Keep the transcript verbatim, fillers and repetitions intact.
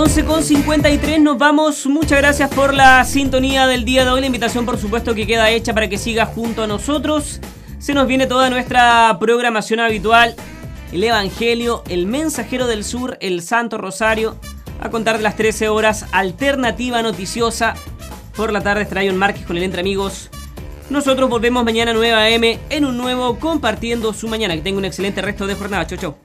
once con cincuenta y tres, nos vamos. Muchas gracias por la sintonía del día de hoy. La invitación, por supuesto, que queda hecha para que siga junto a nosotros. Se nos viene toda nuestra programación habitual. El Evangelio, el Mensajero del Sur, el Santo Rosario. A contar de las trece horas, Alternativa Noticiosa. Por la tarde estará John Márquez con el Entre Amigos. Nosotros volvemos mañana nueve a eme en un nuevo Compartiendo su Mañana. Que tenga un excelente resto de jornada. Chau, chau.